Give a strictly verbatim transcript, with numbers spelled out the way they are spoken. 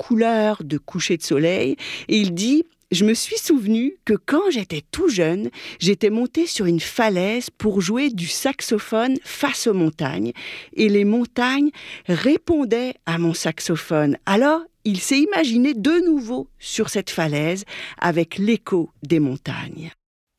couleurs de coucher de soleil. Et il dit... Je me suis souvenu que quand j'étais tout jeune, j'étais monté sur une falaise pour jouer du saxophone face aux montagnes. Et les montagnes répondaient à mon saxophone. Alors, il s'est imaginé de nouveau sur cette falaise avec l'écho des montagnes.